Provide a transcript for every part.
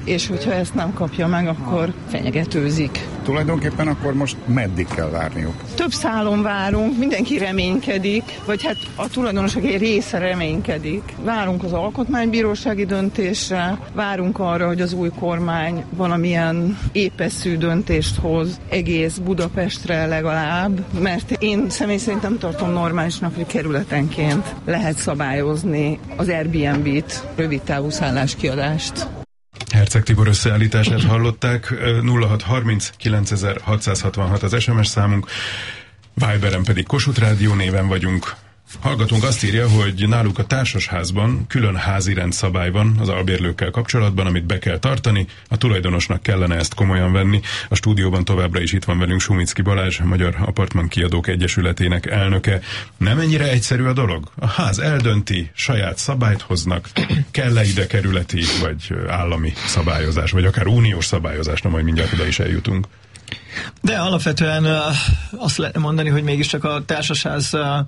és hogyha ezt nem kapja meg, akkor fenyegetőzik. Tulajdonképpen akkor most meddig kell várniuk? Több szálon várunk, mindenki reménykedik, vagy hát a tulajdonosok egy része reménykedik. Várunk az alkotmánybírósági döntésre, várunk arra, hogy az új kormány valamilyen épeszű döntést hoz egész Budapestre legalább, mert én személy szerint nem tartom normálisnak, hogy kerületenként lehet szabályozni az Airbnb-t, rövidtávú szálláskiadást. Herceg Tibor összeállítását hallották, 0630 9666 az SMS számunk, Viberen pedig Kossuth Rádió néven vagyunk. Hallgatunk azt írja, hogy náluk a társasházban külön házi rendszabály van az albérlőkkel kapcsolatban, amit be kell tartani, a tulajdonosnak kellene ezt komolyan venni. A stúdióban továbbra is itt van velünk Sumicki Balázs, a Magyar Apartman Kiadók Egyesületének elnöke. Nem ennyire egyszerű a dolog? A ház eldönti, saját szabályt hoznak, kell-e ide kerületi vagy állami szabályozás, vagy akár uniós szabályozás, na majd mindjárt ide is eljutunk. De alapvetően azt lehet mondani, hogy mégiscsak a társasházban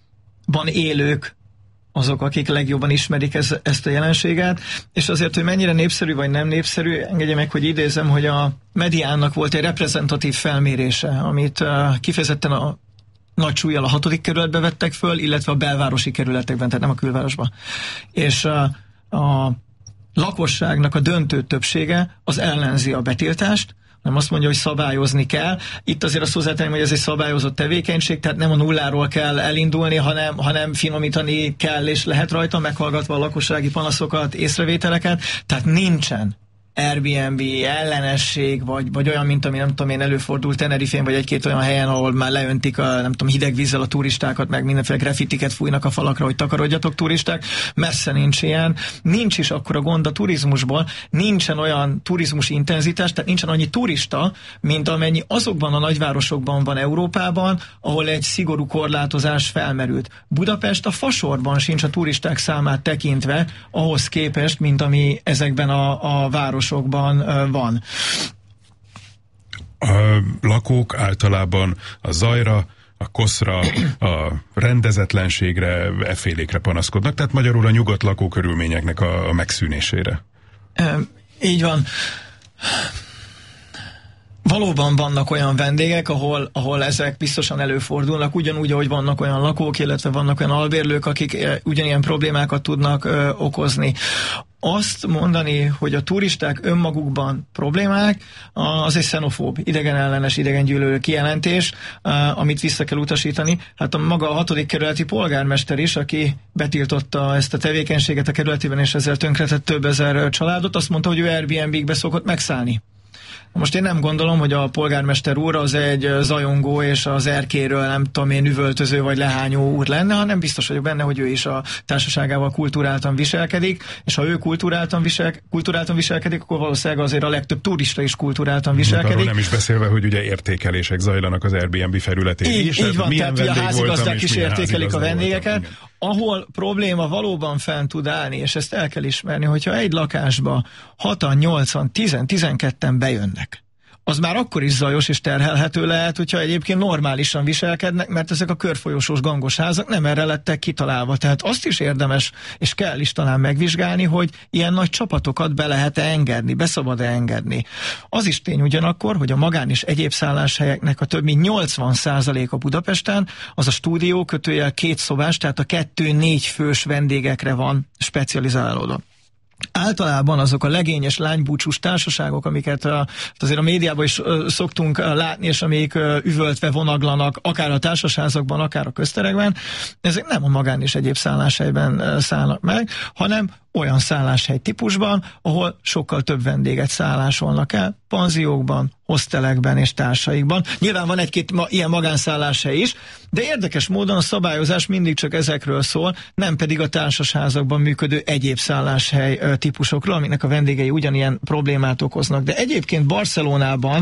élők azok, akik legjobban ismerik ezt a jelenséget, és azért, hogy mennyire népszerű vagy nem népszerű, engedje meg, hogy idézem, hogy a Mediánnak volt egy reprezentatív felmérése, amit kifejezetten a nagy súllyal a 6. kerületbe vettek föl, illetve a belvárosi kerületekben, tehát nem a külvárosban. És a lakosságnak a döntő többsége az ellenzi a betiltást, nem azt mondja, hogy szabályozni kell. Itt azért azt hozzátenném, hogy ez egy szabályozott tevékenység, tehát nem a nulláról kell elindulni, hanem finomítani kell, és lehet rajta, meghallgatva a lakossági panaszokat, észrevételeket. Tehát nincsen Airbnb ellenesség, vagy olyan, mint ami nem tudom én előfordult Tenerifén, vagy egy-két olyan helyen, ahol már leöntik a nem tudom, hideg vízzel a turistákat, meg mindenféle graffitiket fújnak a falakra, hogy takarodjatok turisták. Messze nincs ilyen. Nincs is akkora gond a turizmusból, nincsen olyan turizmus intenzitás, tehát nincsen annyi turista, mint amennyi azokban a nagyvárosokban van Európában, ahol egy szigorú korlátozás felmerült. Budapest a fasorban sincs a turisták számát tekintve, ahhoz képest, mint ami ezekben a városokban van. A lakók általában a zajra, a koszra, a rendezetlenségre, effélékre panaszkodnak, tehát magyarul a nyugodt lakókörülményeknek a megszűnésére. Így van. Valóban vannak olyan vendégek, ahol ezek biztosan előfordulnak, ugyanúgy, ahogy vannak olyan lakók, illetve vannak olyan albérlők, akik ugyanilyen problémákat tudnak okozni. Azt mondani, hogy a turisták önmagukban problémák, az egy xenofób, idegenellenes, idegengyűlölő kijelentés, amit vissza kell utasítani. Hát maga a 6. kerületi polgármester is, aki betiltotta ezt a tevékenységet a kerületében, és ezzel tönkretett több ezer családot, azt mondta, hogy ő Airbnb-be szokott megszállni. Most én nem gondolom, hogy a polgármester úr az egy zajongó és az erkéről nem tudom én üvöltöző vagy lehányó úr lenne, hanem biztos vagyok benne, hogy ő is a társaságával kulturáltan viselkedik, és ha ő kulturáltan viselkedik, akkor valószínűleg azért a legtöbb turista is kulturáltan viselkedik. Arról nem is beszélve, hogy ugye értékelések zajlanak az Airbnb felületén is. Így van, tehát a házigazdák is értékelik a vendégeket. Ahol probléma valóban fenn tud állni, és ezt el kell ismerni, hogyha egy lakásba 6-an, 8-an, 10-en, 12-en bejönnek, az már akkor is zajos és terhelhető lehet, hogyha egyébként normálisan viselkednek, mert ezek a körfolyósós gangos házak nem erre lettek kitalálva. Tehát azt is érdemes, és kell is talán megvizsgálni, hogy ilyen nagy csapatokat be lehet-e engedni, be szabad-e engedni. Az is tény ugyanakkor, hogy a magán és egyéb szálláshelyeknek a több mint 80%-a Budapesten, az a stúdió kötőjel 2 szobás, tehát a 2-4 fős vendégekre van specializálódva. Általában azok a legényes lánybúcsús társaságok, amiket azért a médiában is szoktunk látni, és amik üvöltve vonaglanak, akár a társasházakban, akár a közterekben, ezek nem a magán és egyéb szálláshelyben szállnak meg, hanem olyan szálláshely típusban, ahol sokkal több vendéget szállásolnak el, panziókban, hostelekben és társaikban. Nyilván van egy-két ilyen magánszálláshely is, de érdekes módon a szabályozás mindig csak ezekről szól, nem pedig a társasházakban működő egyéb szálláshely típusokról, amiknek a vendégei ugyanilyen problémát okoznak. De egyébként Barcelonában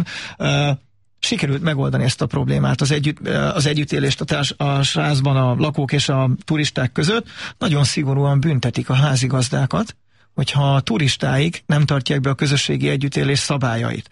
sikerült megoldani ezt a problémát, az együttélést a társasházban a lakók és a turisták között. Nagyon szigorúan büntetik a házigazdákat, hogyha a turistáik nem tartják be a közösségi együttélés szabályait.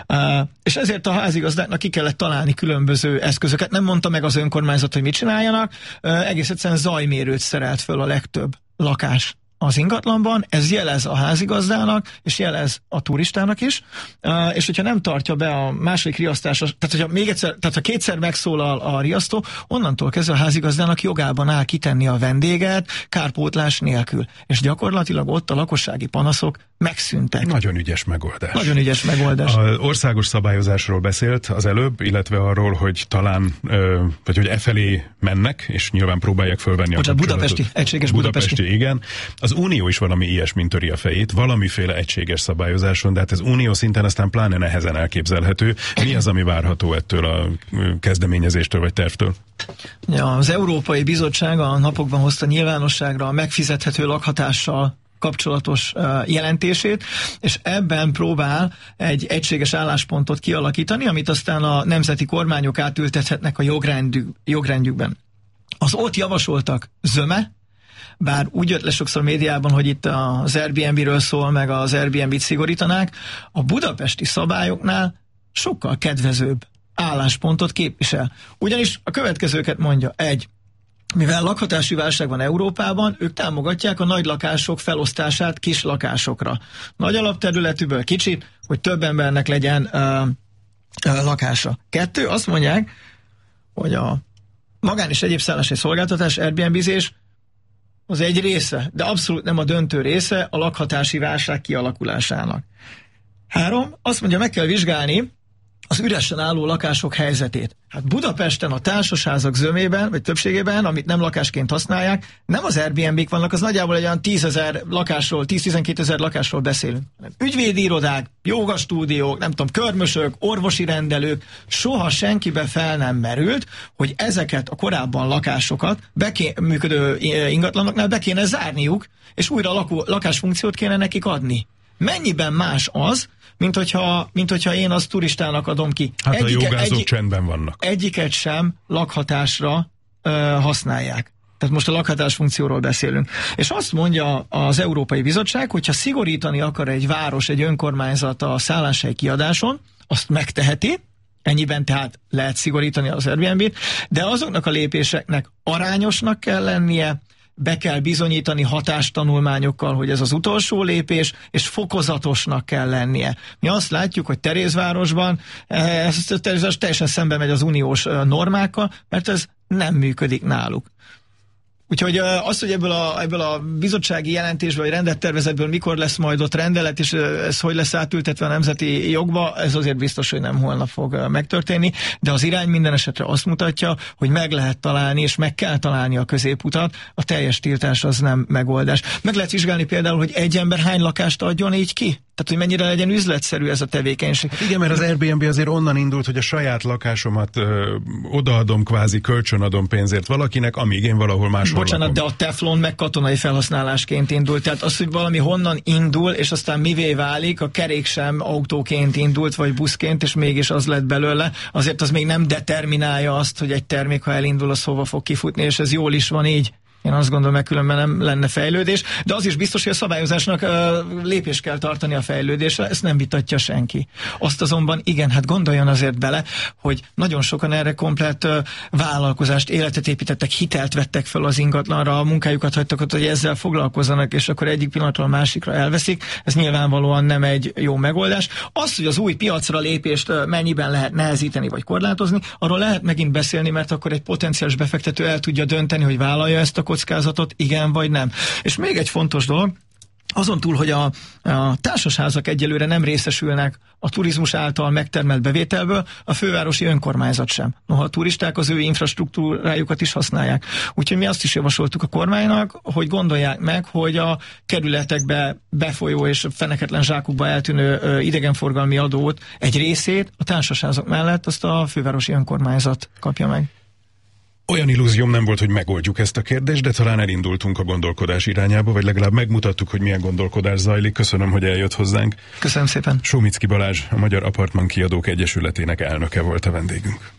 És ezért a házigazdáknak ki kellett találni különböző eszközöket. Nem mondta meg az önkormányzat, hogy mit csináljanak, egész egyszerűen zajmérőt szerelt föl a legtöbb lakás az ingatlanban, ez jelez a házigazdának, és jelez a turistának is, és hogyha nem tartja be a második riasztásra, tehát ha kétszer megszólal a riasztó, onnantól kezdve a házigazdának jogában áll kitenni a vendéget kárpótlás nélkül. És gyakorlatilag ott a lakossági panaszok megszűntek. Nagyon ügyes megoldás. Nagyon ügyes megoldás. Az országos szabályozásról beszélt az előbb, illetve arról, hogy talán, vagy hogy efelé mennek, és nyilván próbálják fölvenni a Budapesti, egységes Budapesti. Igen. Az Unió is valami ilyesmint töri a fejét, valamiféle egységes szabályozáson, de hát ez unió szinten aztán pláne nehezen elképzelhető. Mi az, ami várható ettől a kezdeményezéstől vagy tervtől? Ja, az Európai Bizottság a napokban hozta nyilvánosságra a megfizethető lakhatással kapcsolatos jelentését, és ebben próbál egy egységes álláspontot kialakítani, amit aztán a nemzeti kormányok átültethetnek a jogrendjükben. Az ott javasoltak zöme, bár úgy jött le sokszor médiában, hogy itt az Airbnb-ről szól, meg az Airbnb-t szigorítanák, a budapesti szabályoknál sokkal kedvezőbb álláspontot képvisel. Ugyanis a következőket mondja. Mivel lakhatási válság van Európában, ők támogatják a nagy lakások felosztását kis lakásokra. Nagy alapterületűből kicsit, hogy több embernek legyen lakása. 2, azt mondják, hogy a magán és egyéb szállási szolgáltatás, Airbnb-zés az egy része, de abszolút nem a döntő része a lakhatási válság kialakulásának. 3, azt mondja, meg kell vizsgálni az üresen álló lakások helyzetét. Hát Budapesten a társasházak zömében, vagy többségében, amit nem lakásként használják, nem az Airbnb-k vannak, az nagyjából egy olyan 10-12 ezer lakásról beszélünk. Ügyvédi irodák, jogastúdiók, nem tudom, körmösök, orvosi rendelők, soha senkibe fel nem merült, hogy ezeket a korábban lakásokat működő ingatlanoknál be kéne zárniuk, és újra lakásfunkciót kéne nekik adni. Mennyiben más az, mint hogyha én azt turistának adom ki. Hát a jogázók csendben vannak. Egyiket sem lakhatásra használják. Tehát most a lakhatás funkcióról beszélünk. És azt mondja az Európai Bizottság, hogyha szigorítani akar egy város, egy önkormányzat a szálláshely kiadáson, azt megteheti, ennyiben tehát lehet szigorítani az Airbnb-t, de azoknak a lépéseknek arányosnak kell lennie, be kell bizonyítani hatástanulmányokkal, hogy ez az utolsó lépés, és fokozatosnak kell lennie. Mi azt látjuk, hogy Terézvárosban ez teljesen szembe megy az uniós normákkal, mert ez nem működik náluk. Úgyhogy az, hogy ebből a bizottsági jelentésből, vagy rendelettervezetből mikor lesz majd ott rendelet, és ez hogy lesz átültetve a nemzeti jogba, ez azért biztos, hogy nem holnap fog megtörténni, de az irány minden esetre azt mutatja, hogy meg lehet találni, és meg kell találni a középutat, a teljes tiltás az nem megoldás. Meg lehet vizsgálni például, hogy egy ember hány lakást adjon így ki? Tehát, hogy mennyire legyen üzletszerű ez a tevékenység. Hát igen, mert az Airbnb azért onnan indult, hogy a saját lakásomat odaadom, kvázi kölcsönadom pénzért valakinek, amíg én valahol máshol Bocsánat, lakom. De a teflon meg katonai felhasználásként indult. Tehát az, hogy valami honnan indul, és aztán mivé válik, a kerék sem autóként indult, vagy buszként, és mégis az lett belőle. Azért az még nem determinálja azt, hogy egy termék, ha elindul, az hova fog kifutni, és ez jól is van így. Én azt gondolom, meg különben nem lenne fejlődés, de az is biztos, hogy a szabályozásnak lépést kell tartani a fejlődésre, ezt nem vitatja senki. Azt azonban igen, hát gondoljon azért bele, hogy nagyon sokan erre komplett vállalkozást, életet építettek, hitelt vettek fel az ingatlanra, a munkájukat hagytak ott, hogy ezzel foglalkozzanak, és akkor egyik pillanatról a másikra elveszik. Ez nyilvánvalóan nem egy jó megoldás. Az, hogy az új piacra lépést mennyiben lehet nehezíteni vagy korlátozni, arról lehet megint beszélni, mert akkor egy potenciális befektető el tudja dönteni, hogy vállalja ezt a kockázatot, igen vagy nem. És még egy fontos dolog, azon túl, hogy a társasházak egyelőre nem részesülnek a turizmus által megtermelt bevételből, a fővárosi önkormányzat sem. Noha a turisták az ő infrastruktúrájukat is használják. Úgyhogy mi azt is javasoltuk a kormánynak, hogy gondolják meg, hogy a kerületekbe befolyó és feneketlen zsákukba eltűnő idegenforgalmi adót egy részét a társasházak mellett azt a fővárosi önkormányzat kapja meg. Olyan illúzióm nem volt, hogy megoldjuk ezt a kérdést, de talán elindultunk a gondolkodás irányába, vagy legalább megmutattuk, hogy milyen gondolkodás zajlik. Köszönöm, hogy eljött hozzánk. Köszönöm szépen. Sómicki Balázs, a Magyar Apartman Kiadók Egyesületének elnöke volt a vendégünk.